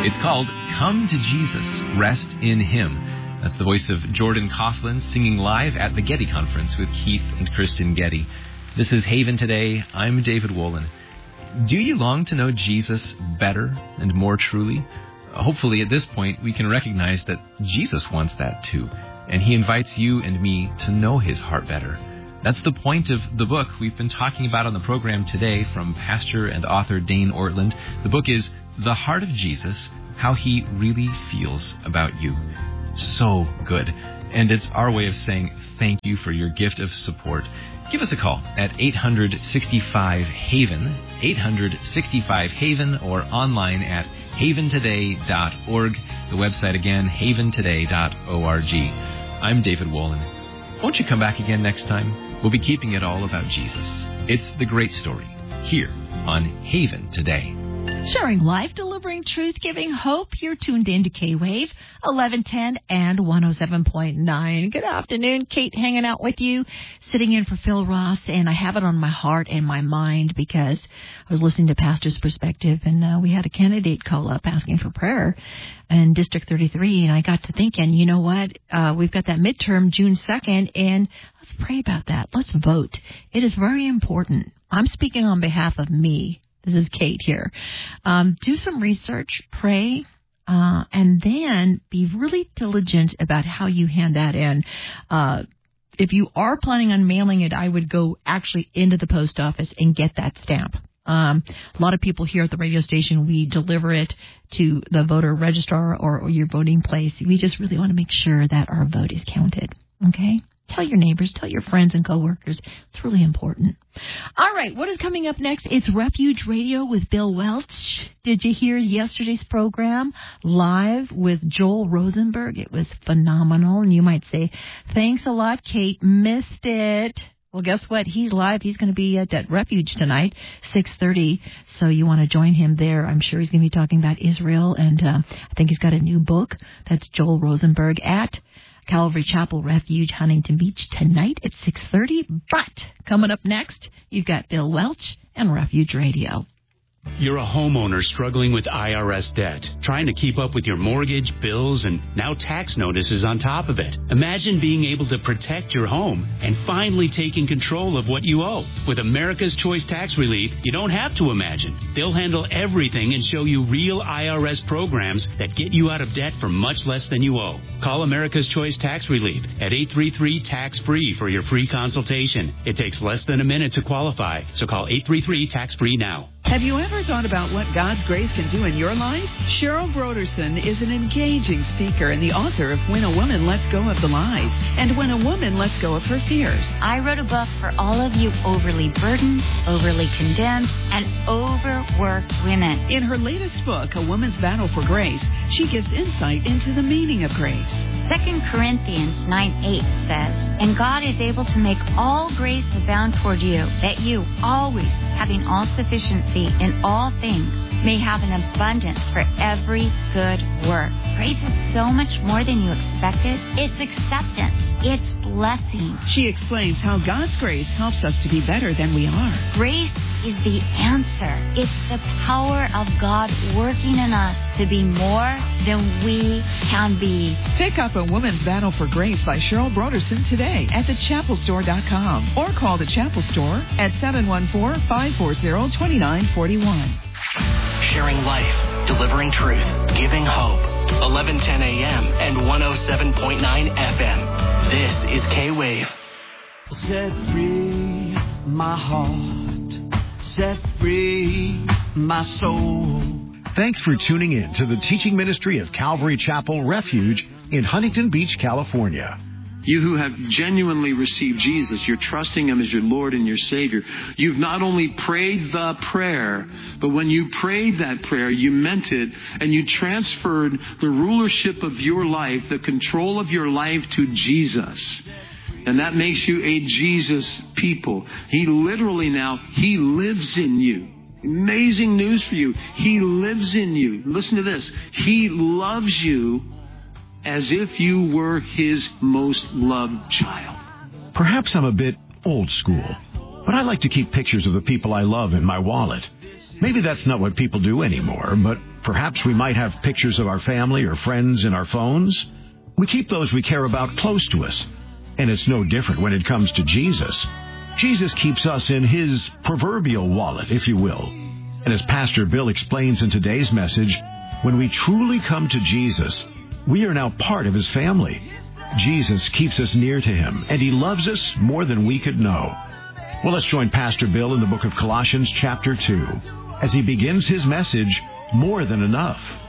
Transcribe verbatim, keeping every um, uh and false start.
It's called Come to Jesus, Rest in Him. That's the voice of Jordan Coughlin singing live at the Getty Conference with Keith and Kristen Getty. This is Haven Today. I'm David Wolin. Do you long to know Jesus better and more truly? Hopefully at this point we can recognize that Jesus wants that too, and He invites you and me to know His heart better. That's the point of the book we've been talking about on the program today from pastor and author Dane Ortland. The book is The Heart of Jesus, How He Really Feels About You. So good. And it's our way of saying thank you for your gift of support. Give us a call at eight hundred sixty-five HAVEN, eight hundred sixty-five HAVEN, or online at haven today dot org. The website again, haven today dot org. I'm David Wolin. Won't you come back again next time? We'll be keeping it all about Jesus. It's the great story here on Haven Today. Sharing life, delivering truth, giving hope. You're tuned in to K-Wave, eleven ten and one oh seven point nine. Good afternoon. Kate hanging out with you, sitting in for Phil Ross, and I have it on my heart and my mind because I was listening to Pastor's Perspective, and uh, we had a candidate call up asking for prayer in District thirty-three, and I got to thinking, you know what, uh, we've got that midterm June second, and let's pray about that. Let's vote. It is very important. I'm speaking on behalf of me. This is Kate here. Um, do some research, pray, uh, and then be really diligent about how you hand that in. Uh, if you are planning on mailing it, I would go actually into the post office and get that stamp. Um, a lot of people here at the radio station, we deliver it to the voter registrar or, or your voting place. We just really want to make sure that our vote is counted. Okay? Tell your neighbors, tell your friends and coworkers. It's really important. All right, what is coming up next? It's Refuge Radio with Bill Welch. Did you hear yesterday's program live with Joel Rosenberg? It was phenomenal. And you might say, thanks a lot, Kate. Missed it. Well, guess what? He's live. He's going to be at that Refuge tonight, six thirty. So you want to join him there. I'm sure he's going to be talking about Israel. And uh, I think he's got a new book. That's Joel Rosenberg at Calvary Chapel Refuge, Huntington Beach, tonight at six thirty. But coming up next, you've got Bill Welch and Refuge Radio. You're a homeowner struggling with I R S debt, trying to keep up with your mortgage, bills, and now tax notices on top of it. Imagine being able to protect your home and finally taking control of what you owe. With America's Choice Tax Relief, you don't have to imagine. They'll handle everything and show you real I R S programs that get you out of debt for much less than you owe. Call America's Choice Tax Relief at eight three three, tax free for your free consultation. It takes less than a minute to qualify, so call eight three three, tax free now. Have you ever thought about what God's grace can do in your life? Cheryl Broderson is an engaging speaker and the author of When a Woman Lets Go of the Lies and When a Woman Lets Go of Her Fears. I wrote a book for all of you overly burdened, overly condemned, and overworked women. In her latest book, A Woman's Battle for Grace, she gives insight into the meaning of grace. Second Corinthians nine eight says, and God is able to make all grace abound toward you, that you, always having all sufficiency in all things, may have an abundance for every good work. Grace is so much more than you expected. It's acceptance. It's blessing. She explains how God's grace helps us to be better than we are. Grace is the answer. It's the power of God working in us to be more than we can be. Pick up A Woman's Battle for Grace by Cheryl Broderson today at the chapel store dot com or call the Chapel Store at seven one four, five four zero, two nine four one. Sharing life, delivering truth, giving hope. eleven ten a.m. and one oh seven point nine F M. This is K-Wave. Set free my heart, set free my soul. Thanks for tuning in to the teaching ministry of Calvary Chapel Refuge in Huntington Beach, California. You who have genuinely received Jesus, you're trusting Him as your Lord and your Savior. You've not only prayed the prayer, but when you prayed that prayer, you meant it, and you transferred the rulership of your life, the control of your life to Jesus. And that makes you a Jesus people. He literally now, He lives in you. Amazing news for you. He lives in you. Listen to this. He loves you as if you were His most loved child. Perhaps I'm a bit old school, but I like to keep pictures of the people I love in my wallet. Maybe that's not what people do anymore, but perhaps we might have pictures of our family or friends in our phones. We keep those we care about close to us, and it's no different when it comes to Jesus. Jesus keeps us in his proverbial wallet, if you will. And as Pastor Bill explains in today's message, when we truly come to Jesus, we are now part of his family. Jesus keeps us near to him, and he loves us more than we could know. Well, let's join Pastor Bill in the book of Colossians chapter two as he begins his message, More Than Enough.